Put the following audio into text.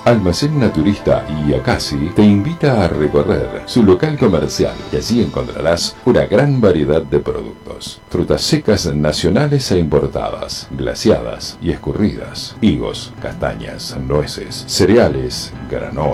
Almacén Naturista Iacasi te invita a recorrer su local comercial y allí encontrarás una gran variedad de productos. Frutas secas nacionales e importadas, glaseadas y escurridas, higos, castañas, nueces, cereales, granola,